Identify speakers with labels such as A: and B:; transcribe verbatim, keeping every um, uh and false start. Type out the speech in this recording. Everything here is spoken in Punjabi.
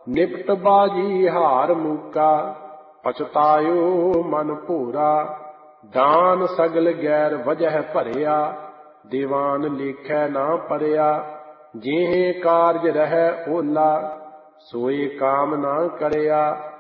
A: ਨਿਪਟ ਬਾਜੀ ਹਾਰ ਮੂਕਾ, ਪਛਤਾਇਓ ਮਨ ਭੋਰਾ। ਦਾਨ ਸਗਲ ਗੈਰ ਵਜਹ ਭਰਿਆ, ਦੀਵਾਨ ਲੇਖੈ ਨਾ ਪਰਿਆ। ਜਿਹੇ ਕਾਰਜ ਰਹਿ ਓਲਾ, ਸੋਏ ਕਾਮ ਨਾ ਕਰਿਆ।